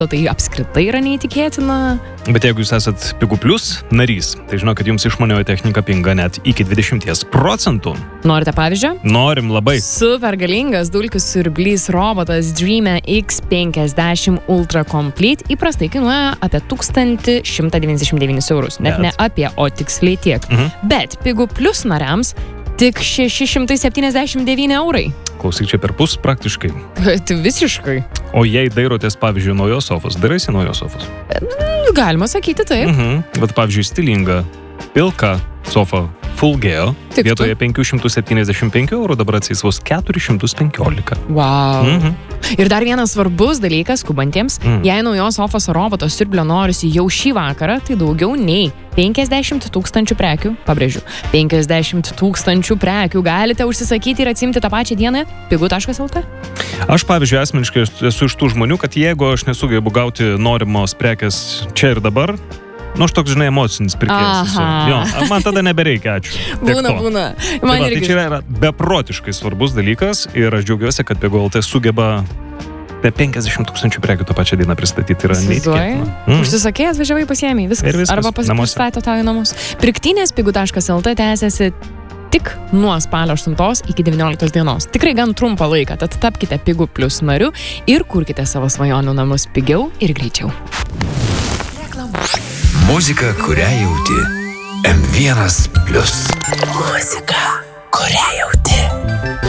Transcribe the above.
tai apskritai yra neįtikėtina. Bet jeigu jūs esat Pigų Plus narys, tai žinau, kad jums išmanioji technika pinga net iki 20%. Norite pavyzdžio? Norim labai. Super galingas dulkių siurblys robotas Dreame X50 Ultra Complete įprastai kainuoja apie 1199 eurus. Net ne apie, o tiksliai tiek. Bet Pigų Plus nariams tik 679 eurai. Klausyk, čia per pus praktiškai. Tai visiškai. O jei dairotės, pavyzdžiui, naujos sofos, daraisi naujos sofos? Galima sakyti taip. Bet, pavyzdžiui, stilinga, pilka sofa Full Geo, vietoje 575 eurų dabar atsės vos 415. Wow. Ir dar vienas svarbus dalykas skubantiems, jei naujos sofos roboto siurblio norisi jau šį vakarą, tai daugiau nei 50 000 prekių, pabrėžiu, 50 000 prekių galite užsisakyti ir atsimti tą pačią dieną pigu.lt. Aš, pavyzdžiui, asmeniškai esu iš tų žmonių, kad jeigu aš nesugebu gauti norimos prekės čia ir dabar, aš toks, žinai, emocinis pirkėjas. Jo, man tada nebereikia, ačiū. Būna. Tai čia yra beprotiškai svarbus dalykas ir aš džiaugiuosi, kad Pigu.lt sugeba 50 000 prekių tą pačią dieną pristatyti. Yra neįtikėtina. Užsisakėjai, atvažiavai, pasiėmei, viskas. Arba pristato tau į namus. Pirktynės Pigu.lt tęsiasi tik nuo spalio 8 iki 19 dienos. Tikrai gan trumpą laiką, tad tapkite Pigų Plus nariu ir kurkite savo svajonių namus pigiau ir greičiau. Muzika, kurią jauti. M1+. Muzika, kurią jauti.